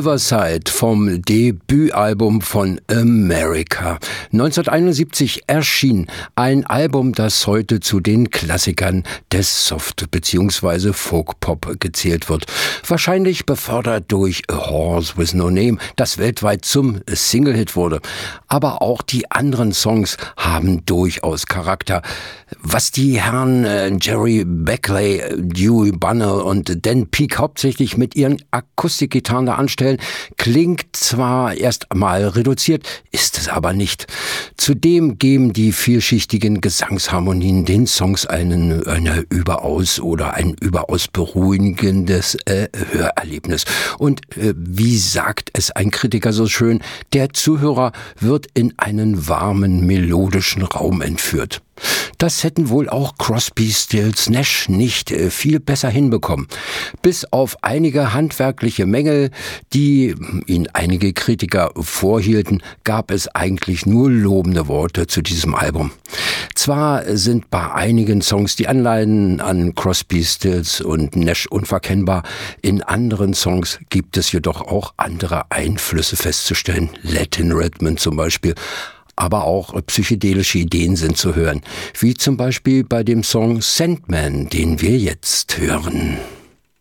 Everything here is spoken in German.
Riverside vom Debütalbum von America. 1971 erschien ein Album, das heute zu den Klassikern des Soft- bzw. Folk-Pop gezählt wird. Wahrscheinlich befördert durch A Horse with No Name, das weltweit zum Single-Hit wurde. Aber auch die anderen Songs haben durchaus Charakter. Was die Herren Jerry Beckley, Dewey Bunnell und Dan Peek hauptsächlich mit ihren Akustikgitarren da anstellen, klingt zwar erst einmal reduziert, ist es aber nicht. Zudem geben die vielschichtigen Gesangsharmonien den Songs ein überaus beruhigendes Hörerlebnis. Und wie sagt es ein Kritiker so schön, der Zuhörer wird in einen warmen, melodischen Raum entführt. Das hätten wohl auch Crosby, Stills, Nash nicht viel besser hinbekommen. Bis auf einige handwerkliche Mängel, die ihn einige Kritiker vorhielten, gab es eigentlich nur lobende Worte zu diesem Album. Zwar sind bei einigen Songs die Anleihen an Crosby, Stills und Nash unverkennbar, in anderen Songs gibt es jedoch auch andere Einflüsse festzustellen, Latin Rhythm zum Beispiel. Aber auch psychedelische Ideen sind zu hören, wie zum Beispiel bei dem Song Sandman, den wir jetzt hören.